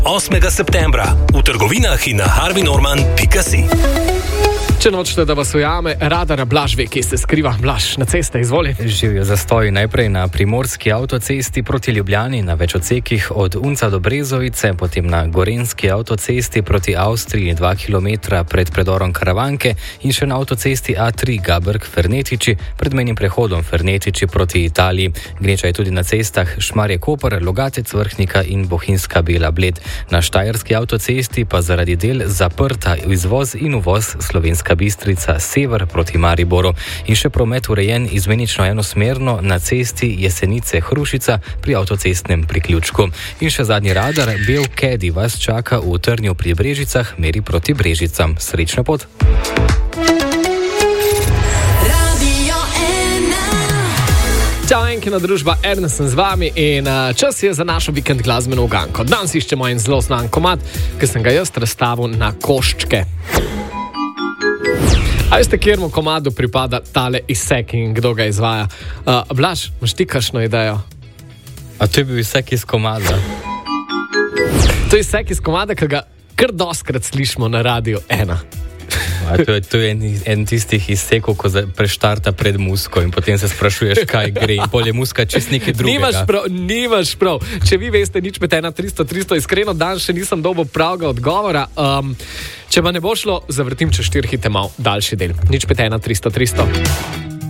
8. septembra v trgovinah in na harveynorman.si. Če nočete, da vas ujame, radar Blaž ve, kje se skriva. Blaž, na ceste, izvoli. Živijo zastoji najprej na primorski avtocesti proti Ljubljani na več odsekih od Unca do Brezovice, potem na gorenski avtocesti proti Avstriji 2 km pred predorom Karavanke in še na avtocesti A3 Gaberg-Fernetiči pred mejnim prehodom Fernetiči proti Italiji. Gneča je tudi na cestah Šmarje-Koper, Logatec-Vrhnika in Bohinjska Bela Bled. Na štajerski avtocesti pa zaradi del zaprta izvoz in uvoz Slovenska Bistrica sever proti Mariboru. In še promet urejen izmenično enosmerno na cesti Jesenice-Hrušica pri avtocestnem priključku. In še zadnji radar, bel Caddy vas čaka v Trnju pri Brežicah, meri proti Brežicam. Srečno pot! Čau, enkina družba, Ernest sem z vami in čas je za našo vikend glasbeno uganko. Danes iščemo en zelo znan komad, ki sem ga jaz razstavil na koščke. A veste, kjermu komadu pripada tale izsek in kdo ga izvaja? Blaž, imaš ti kakšno idejo? A to je bil izsek iz komada? To je izsek iz komada, ki ga kar doskrat slišimo na Radio 1. To je en tistih izsekov, ko preštarta pred musko in potem se sprašuješ, kaj gre. In pol je muska čist nekaj drugega. Nimaš prav. Če vi veste nič med 1-300-300, iskreno danes še nisem dobil pravega odgovora. Če pa ne bo šlo, zavrtim čez 4 hite mal daljši del. Nič med 1-300-300.